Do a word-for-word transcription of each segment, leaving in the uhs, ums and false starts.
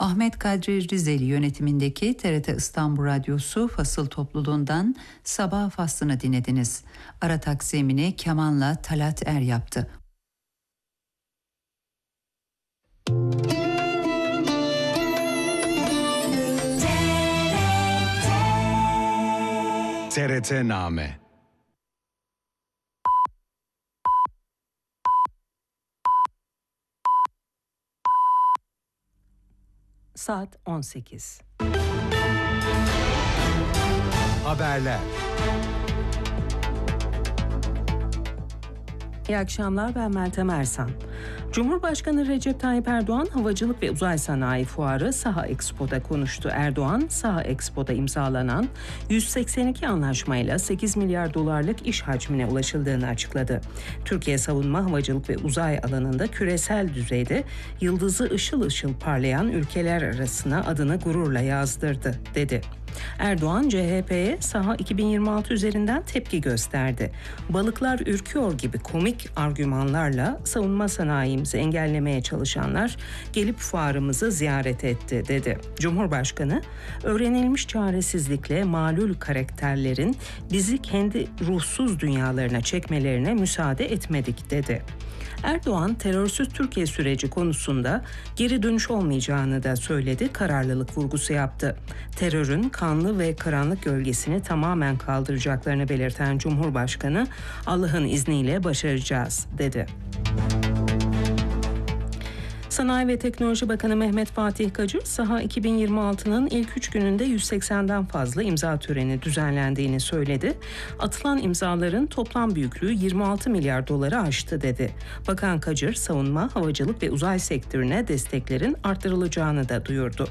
Ahmet Kadri Rizeli yönetimindeki T R T İstanbul Radyosu Fasıl topluluğundan Sabah Faslını dinlediniz. Ara taksimini kemanla Talat Er yaptı. T R T Name. Saat on sekiz. Haberler. İyi akşamlar, ben Meltem Ersan. Cumhurbaşkanı Recep Tayyip Erdoğan, Havacılık ve Uzay Sanayi Fuarı Saha Expo'da konuştu. Erdoğan, Saha Expo'da imzalanan yüz seksen iki anlaşmayla sekiz milyar dolarlık iş hacmine ulaşıldığını açıkladı. Türkiye savunma, havacılık ve uzay alanında küresel düzeyde yıldızı ışıl ışıl parlayan ülkeler arasına adını gururla yazdırdı, dedi. Erdoğan, C H P'ye Saha iki bin yirmi altı üzerinden tepki gösterdi. Balıklar ürküyor gibi komik argümanlarla savunma sanayimizi engellemeye çalışanlar gelip fuarımızı ziyaret etti, dedi. Cumhurbaşkanı, öğrenilmiş çaresizlikle malul karakterlerin bizi kendi ruhsuz dünyalarına çekmelerine müsaade etmedik, dedi. Erdoğan, terörsüz Türkiye süreci konusunda geri dönüş olmayacağını da söyledi, kararlılık vurgusu yaptı. Terörün kanlı ve karanlık gölgesini tamamen kaldıracaklarını belirten Cumhurbaşkanı, Allah'ın izniyle başaracağız, dedi. Sanayi ve Teknoloji Bakanı Mehmet Fatih Kacır, Saha iki bin yirmi altının ilk üç gününde yüz seksenden fazla imza töreni düzenlendiğini söyledi. Atılan imzaların toplam büyüklüğü yirmi altı milyar doları aştı, dedi. Bakan Kacır, savunma, havacılık ve uzay sektörüne desteklerin artırılacağını da duyurdu.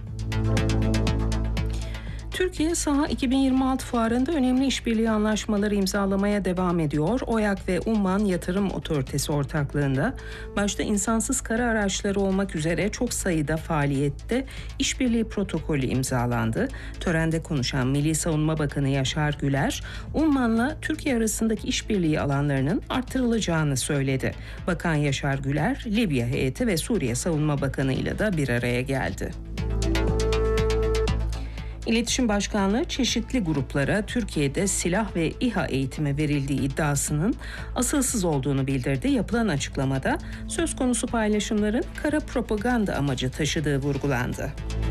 Türkiye, Saha iki bin yirmi altı fuarında önemli işbirliği anlaşmaları imzalamaya devam ediyor. OYAK ve Umman Yatırım Otoritesi ortaklığında başta insansız kara araçları olmak üzere çok sayıda faaliyette işbirliği protokolü imzalandı. Törende konuşan Milli Savunma Bakanı Yaşar Güler, Umman'la Türkiye arasındaki işbirliği alanlarının artırılacağını söyledi. Bakan Yaşar Güler, Libya heyeti ve Suriye Savunma Bakanı ile de bir araya geldi. İletişim Başkanlığı çeşitli gruplara Türkiye'de silah ve İHA eğitimi verildiği iddiasının asılsız olduğunu bildirdi. Yapılan açıklamada söz konusu paylaşımların kara propaganda amacı taşıdığı vurgulandı.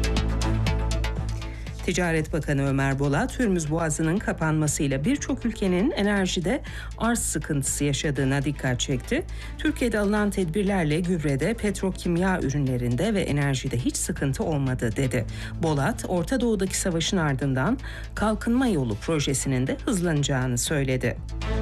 Ticaret Bakanı Ömer Bolat, Hürmüz Boğazı'nın kapanmasıyla birçok ülkenin enerjide arz sıkıntısı yaşadığına dikkat çekti. Türkiye'de alınan tedbirlerle gübrede, petrokimya ürünlerinde ve enerjide hiç sıkıntı olmadı, dedi. Bolat, Orta Doğu'daki savaşın ardından Kalkınma Yolu projesinin de hızlanacağını söyledi.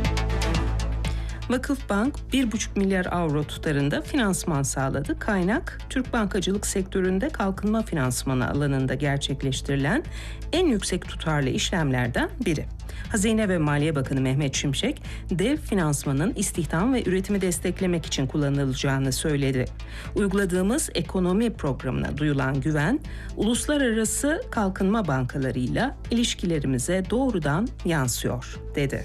Vakıfbank bir buçuk milyar avro tutarında finansman sağladı. Kaynak, Türk bankacılık sektöründe kalkınma finansmanı alanında gerçekleştirilen en yüksek tutarlı işlemlerden biri. Hazine ve Maliye Bakanı Mehmet Şimşek, dev finansmanın istihdam ve üretimi desteklemek için kullanılacağını söyledi. Uyguladığımız ekonomi programına duyulan güven, uluslararası kalkınma bankalarıyla ilişkilerimize doğrudan yansıyor, dedi.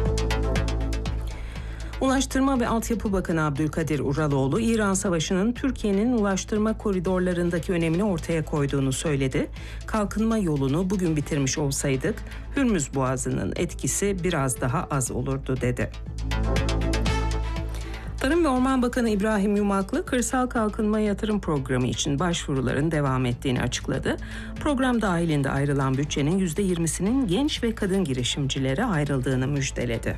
Ulaştırma ve Altyapı Bakanı Abdülkadir Uraloğlu, İran Savaşı'nın Türkiye'nin ulaştırma koridorlarındaki önemini ortaya koyduğunu söyledi. Kalkınma yolunu bugün bitirmiş olsaydık, Hürmüz Boğazı'nın etkisi biraz daha az olurdu, dedi. Tarım ve Orman Bakanı İbrahim Yumaklı, Kırsal Kalkınma Yatırım Programı için başvuruların devam ettiğini açıkladı. Program dahilinde ayrılan bütçenin yüzde yirmisinin genç ve kadın girişimcilere ayrıldığını müjdeledi.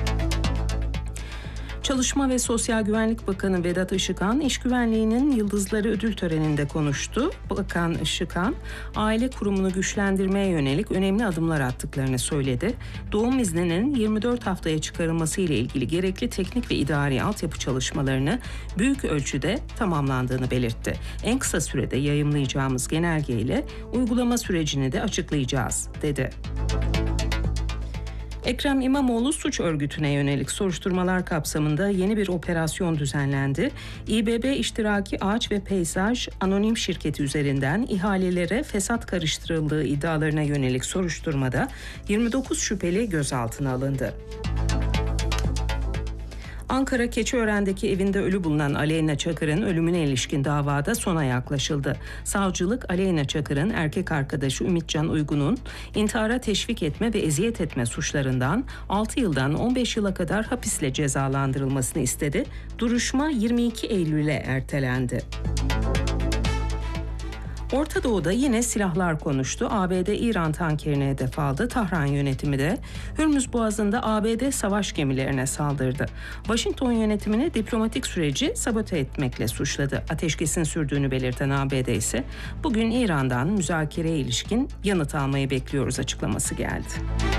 Çalışma ve Sosyal Güvenlik Bakanı Vedat Işıkhan, İş Güvenliği'nin Yıldızları ödül töreninde konuştu. Bakan Işıkhan, aile kurumunu güçlendirmeye yönelik önemli adımlar attıklarını söyledi. Doğum izninin yirmi dört haftaya çıkarılması ile ilgili gerekli teknik ve idari altyapı çalışmalarını büyük ölçüde tamamlandığını belirtti. En kısa sürede yayımlayacağımız genelge ile uygulama sürecini de açıklayacağız, dedi. Ekrem İmamoğlu suç örgütüne yönelik soruşturmalar kapsamında yeni bir operasyon düzenlendi. İBB İştiraki Ağaç ve Peyzaj Anonim Şirketi üzerinden ihalelere fesat karıştırıldığı iddialarına yönelik soruşturmada yirmi dokuz şüpheli gözaltına alındı. Ankara Keçiören'deki evinde ölü bulunan Aleyna Çakır'ın ölümüne ilişkin davada sona yaklaşıldı. Savcılık, Aleyna Çakır'ın erkek arkadaşı Ümitcan Uygun'un intihara teşvik etme ve eziyet etme suçlarından altı yıldan on beş yıla kadar hapisle cezalandırılmasını istedi. Duruşma yirmi iki Eylül'e ertelendi. Orta Doğu'da yine silahlar konuştu. A B D İran tankerine hedef aldı. Tahran yönetimi de Hürmüz Boğazı'nda A B D savaş gemilerine saldırdı. Washington yönetimini diplomatik süreci sabote etmekle suçladı. Ateşkesin sürdüğünü belirten A B D ise bugün İran'dan müzakereye ilişkin yanıt almayı bekliyoruz açıklaması geldi.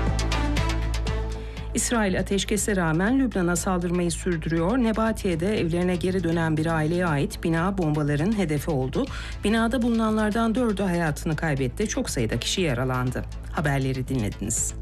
İsrail ateşkese rağmen Lübnan'a saldırmayı sürdürüyor. Nebatiye'de evlerine geri dönen bir aileye ait bina bombaların hedefi oldu. Binada bulunanlardan dördü hayatını kaybetti. Çok sayıda kişi yaralandı. Haberleri dinlediniz.